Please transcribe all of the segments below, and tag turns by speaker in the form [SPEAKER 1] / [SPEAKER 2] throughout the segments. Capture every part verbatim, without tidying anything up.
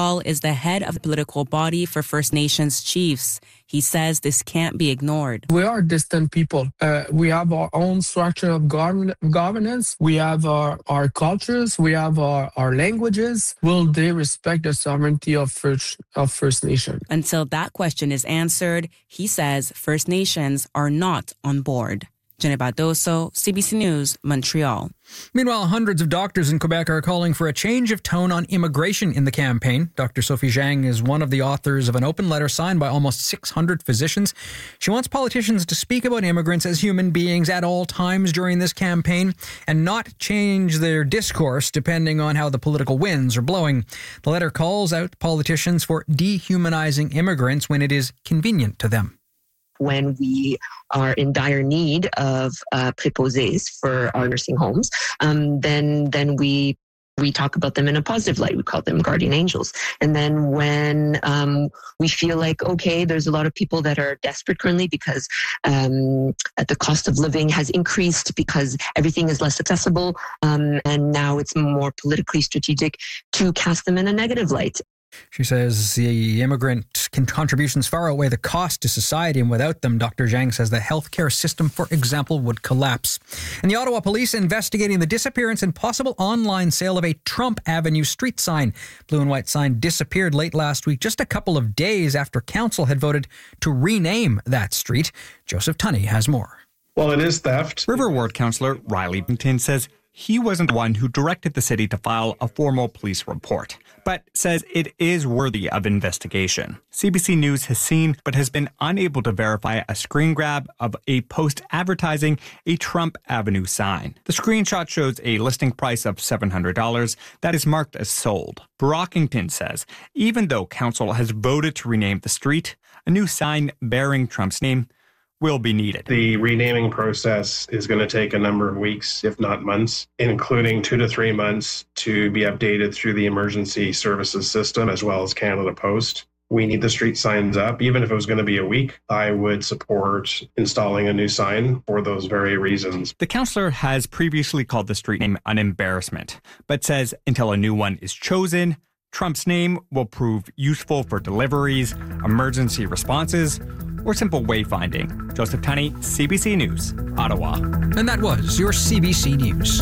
[SPEAKER 1] Montreal is the head of the political body for First Nations chiefs. He says this can't be ignored.
[SPEAKER 2] We are distant people. Uh, we have our own structure of govern- governance. We have our, our cultures. We have our, our languages. Will they respect the sovereignty of First, of First Nation?
[SPEAKER 1] Until that question is answered, he says First Nations are not on board. Jenny Badoso, C B C News, Montreal.
[SPEAKER 3] Meanwhile, hundreds of doctors in Quebec are calling for a change of tone on immigration in the campaign. Doctor Sophie Zhang is one of the authors of an open letter signed by almost six hundred physicians. She wants politicians to speak about immigrants as human beings at all times during this campaign and not change their discourse depending on how the political winds are blowing. The letter calls out politicians for dehumanizing immigrants when it is convenient to them.
[SPEAKER 4] When we are in dire need of uh, préposés for our nursing homes, um, then then we we talk about them in a positive light. We call them guardian angels. And then when um, we feel like, okay, there's a lot of people that are desperate currently because um, the cost of living has increased because everything is less accessible, um, and now it's more politically strategic to cast them in a negative light.
[SPEAKER 3] She says the immigrant contributions far outweigh the cost to society, and without them, Doctor Zhang says the healthcare system, for example, would collapse. And the Ottawa police investigating the disappearance and possible online sale of a Trump Avenue street sign. Blue and white sign disappeared late last week, just a couple of days after council had voted to rename that street. Joseph Tunney has more.
[SPEAKER 5] Well, it is theft.
[SPEAKER 6] River Ward Councillor Riley Bington says he wasn't the one who directed the city to file a formal police report, but says it is worthy of investigation. C B C News has seen but has been unable to verify a screen grab of a post advertising a Trump Avenue sign. The screenshot shows a listing price of seven hundred dollars that is marked as sold. Brockington says even though council has voted to rename the street, a new sign bearing Trump's name will be needed.
[SPEAKER 5] The renaming process is going to take a number of weeks, if not months, including two to three months to be updated through the emergency services system as well as Canada Post. We need the street signs up. Even if it was going to be a week, I would support installing a new sign for those very reasons.
[SPEAKER 6] The councillor has previously called the street name an embarrassment, but says until a new one is chosen, Trump's name will prove useful for deliveries, emergency responses, or simple wayfinding. Joseph Tunney, C B C News, Ottawa.
[SPEAKER 3] And that was your C B C News.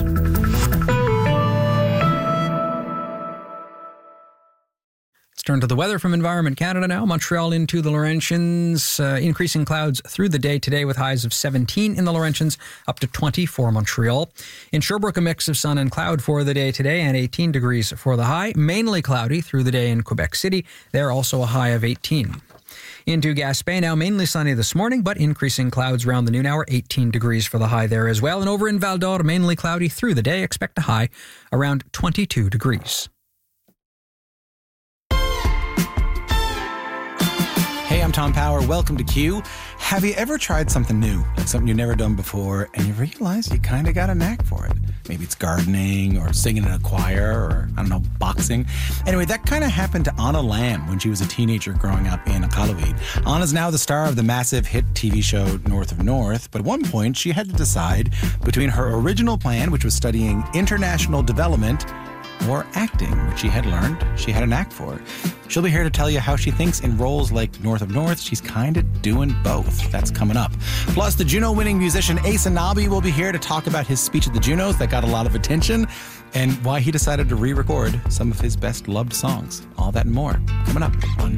[SPEAKER 3] Let's turn to the weather from Environment Canada now. Montreal into the Laurentians. Uh, increasing clouds through the day today with highs of seventeen in the Laurentians, up to twenty for Montreal. In Sherbrooke, a mix of sun and cloud for the day today and eighteen degrees for the high. Mainly cloudy through the day in Quebec City. There also a high of eighteen. Into Gaspé now, mainly sunny this morning, but increasing clouds around the noon hour, eighteen degrees for the high there as well. And over in Val d'Or, mainly cloudy through the day, expect a high around twenty-two degrees.
[SPEAKER 7] Hey, I'm Tom Power. Welcome to Q. Have you ever tried something new, like something you've never done before, and you realize you kind of got a knack for it? Maybe it's gardening or singing in a choir or, I don't know, boxing. Anyway, that kind of happened to Anna Lamb when she was a teenager growing up in Iqaluit. Anna's now the star of the massive hit T V show North of North, but at one point she had to decide between her original plan, which was studying international development, or acting, which she had learned she had a knack for. She'll be here to tell you how she thinks in roles like North of North, she's kind of doing both. That's coming up. Plus, the Juno-winning musician Ace Anabi will be here to talk about his speech at the Junos that got a lot of attention and why he decided to re-record some of his best-loved songs. All that and more coming up on